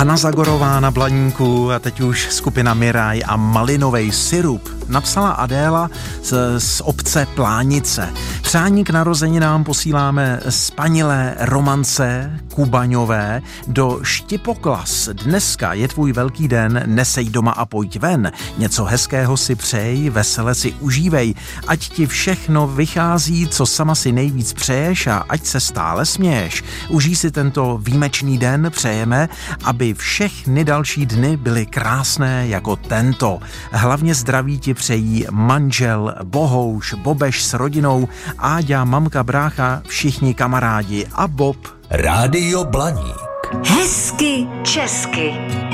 Hana Zagorová na Blaníku a teď už skupina Miraj a Malinovej syrup napsala Adéla z obce Plánice. Přání k narozeninám posíláme spanilé Romance Kubaňové do Štipoklas. Dneska je tvůj velký den, nesej doma a pojď ven. Něco hezkého si přej, vesele si užívej. Ať ti všechno vychází, co sama si nejvíc přeješ a ať se stále směješ. Užij si tento výjimečný den, přejeme, aby všechny další dny byly krásné jako tento. Hlavně zdraví ti přejí manžel, Bohouš, Bobeš s rodinou, Áďa, mamka, brácha, všichni kamarádi a Bob. Rádio Blaník. Hezky česky.